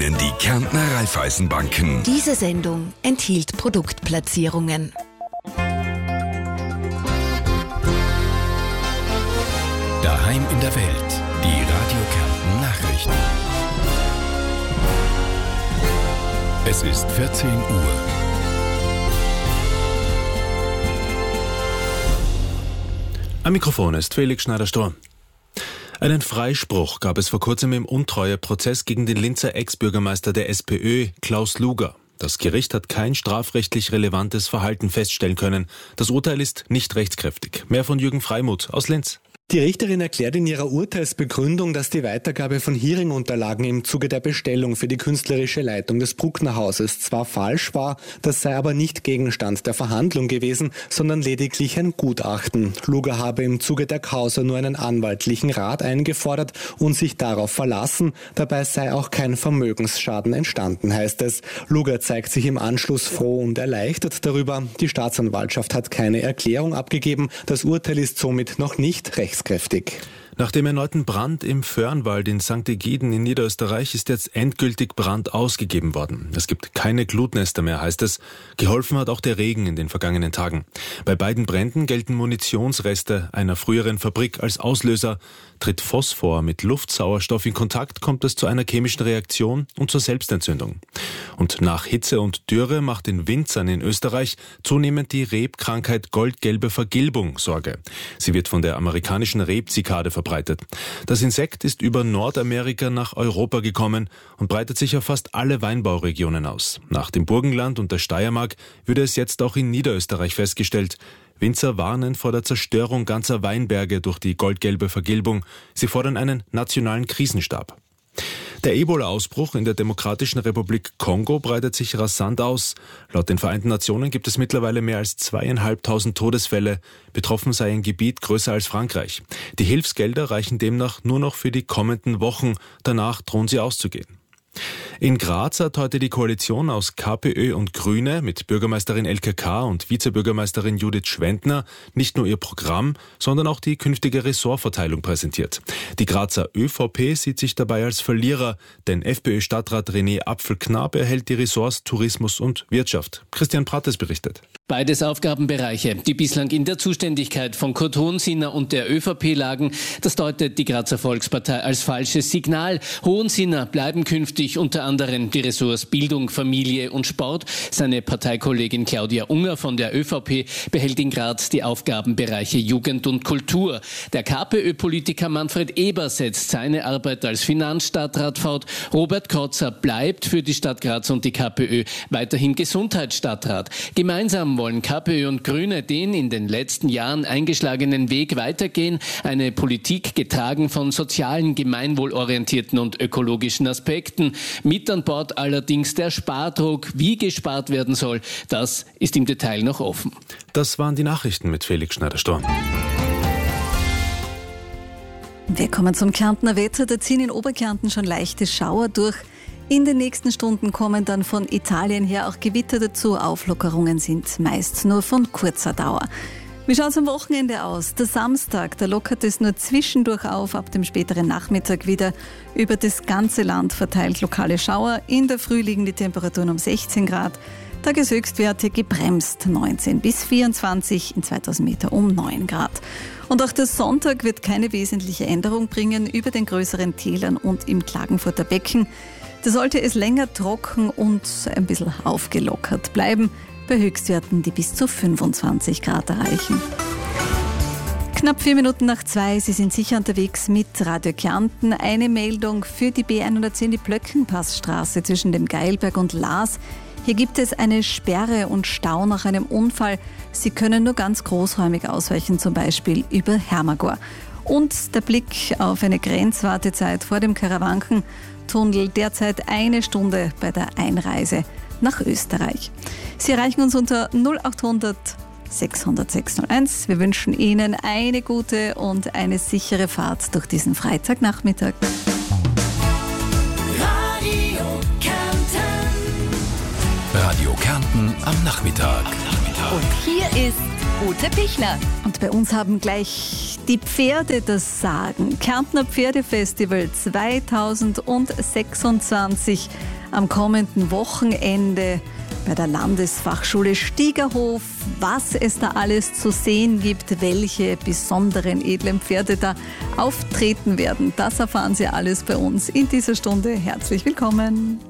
Ihnen die Kärntner Raiffeisenbanken. Diese Sendung enthielt Produktplatzierungen. Daheim in der Welt. Die Radio Kärnten Nachrichten. Es ist 14 Uhr. Am Mikrofon ist Felix Schneider-Stor. Einen Freispruch gab es vor kurzem im Untreueprozess gegen den Linzer Ex-Bürgermeister der SPÖ, Klaus Luger. Das Gericht hat kein strafrechtlich relevantes Verhalten feststellen können. Das Urteil ist nicht rechtskräftig. Mehr von Jürgen Freimuth aus Linz. Die Richterin erklärt in ihrer Urteilsbegründung, dass die Weitergabe von Hearing-Unterlagen im Zuge der Bestellung für die künstlerische Leitung des Bruckner-Hauses zwar falsch war, das sei aber nicht Gegenstand der Verhandlung gewesen, sondern lediglich ein Gutachten. Luger habe im Zuge der Causa nur einen anwaltlichen Rat eingefordert und sich darauf verlassen. Dabei sei auch kein Vermögensschaden entstanden, heißt es. Luger zeigt sich im Anschluss froh und erleichtert darüber. Die Staatsanwaltschaft hat keine Erklärung abgegeben. Das Urteil ist somit noch nicht rechtskräftig. Nach dem erneuten Brand im Föhrenwald in St. Egiden in Niederösterreich ist jetzt endgültig Brand ausgegeben worden. Es gibt keine Glutnester mehr, heißt es. Geholfen hat auch der Regen in den vergangenen Tagen. Bei beiden Bränden gelten Munitionsreste einer früheren Fabrik als Auslöser. Tritt Phosphor mit Luftsauerstoff in Kontakt, kommt es zu einer chemischen Reaktion und zur Selbstentzündung. Und nach Hitze und Dürre macht den Winzern in Österreich zunehmend die Rebkrankheit goldgelbe Vergilbung Sorge. Sie wird von der amerikanischen Rebzikade verbreitet. Das Insekt ist über Nordamerika nach Europa gekommen und breitet sich auf fast alle Weinbauregionen aus. Nach dem Burgenland und der Steiermark würde es jetzt auch in Niederösterreich festgestellt. Winzer warnen vor der Zerstörung ganzer Weinberge durch die goldgelbe Vergilbung. Sie fordern einen nationalen Krisenstab. Der Ebola-Ausbruch in der Demokratischen Republik Kongo breitet sich rasant aus. Laut den Vereinten Nationen gibt es mittlerweile mehr als 2.500 Todesfälle. Betroffen sei ein Gebiet größer als Frankreich. Die Hilfsgelder reichen demnach nur noch für die kommenden Wochen. Danach drohen sie auszugehen. In Graz hat heute die Koalition aus KPÖ und Grüne mit Bürgermeisterin Elke K. und Vizebürgermeisterin Judith Schwendner nicht nur ihr Programm, sondern auch die künftige Ressortverteilung präsentiert. Die Grazer ÖVP sieht sich dabei als Verlierer, denn FPÖ-Stadtrat René Apfel-Knab erhält die Ressorts Tourismus und Wirtschaft. Christian Prates berichtet. Beides Aufgabenbereiche, die bislang in der Zuständigkeit von Kurt Hohensinner und der ÖVP lagen. Das deutet die Grazer Volkspartei als falsches Signal. Hohensinner bleiben künftig unter anderem die Ressorts Bildung, Familie und Sport. Seine Parteikollegin Claudia Unger von der ÖVP behält in Graz die Aufgabenbereiche Jugend und Kultur. Der KPÖ-Politiker Manfred Eber setzt seine Arbeit als Finanzstadtrat fort. Robert Kotzer bleibt für die Stadt Graz und die KPÖ weiterhin Gesundheitsstadtrat. Gemeinsam wollen KPÖ und Grüne den in den letzten Jahren eingeschlagenen Weg weitergehen. Eine Politik getragen von sozialen, gemeinwohlorientierten und ökologischen Aspekten. Mit an Bord allerdings der Spardruck. Wie gespart werden soll, das ist im Detail noch offen. Das waren die Nachrichten mit Felix Schneider-Stor. Wir kommen zum Kärntner Wetter. Da ziehen in Oberkärnten schon leichte Schauer durch. In den nächsten Stunden kommen dann von Italien her auch Gewitter dazu. Auflockerungen sind meist nur von kurzer Dauer. Wie schaut es am Wochenende aus? Der Samstag, da lockert es nur zwischendurch auf, ab dem späteren Nachmittag wieder über das ganze Land verteilt lokale Schauer. In der Früh liegen die Temperaturen um 16 Grad. Tageshöchstwerte gebremst 19 bis 24, in 2000 Meter um 9 Grad. Und auch der Sonntag wird keine wesentliche Änderung bringen über den größeren Tälern und im Klagenfurter Becken. Da sollte es länger trocken und ein bisschen aufgelockert bleiben, bei Höchstwerten, die bis zu 25 Grad erreichen. Knapp 4 Minuten nach 2, Sie sind sicher unterwegs mit Radio Kärnten. Eine Meldung für die B110, die Plöckenpassstraße zwischen dem Geilberg und Laas. Hier gibt es eine Sperre und Stau nach einem Unfall. Sie können nur ganz großräumig ausweichen, zum Beispiel über Hermagor. Und der Blick auf eine Grenzwartezeit vor dem Karawankentunnel, derzeit 1 Stunde bei der Einreise nach Österreich. Sie erreichen uns unter 0800 600 601. Wir wünschen Ihnen eine gute und eine sichere Fahrt durch diesen Freitagnachmittag. Radio Kärnten am Nachmittag. Und hier ist Ute Pichler. Und bei uns haben gleich die Pferde das Sagen. Kärntner Pferdefestival 2026 am kommenden Wochenende bei der Landesfachschule Stiegerhof, was es da alles zu sehen gibt, welche besonderen edlen Pferde da auftreten werden. Das erfahren Sie alles bei uns in dieser Stunde. Herzlich willkommen.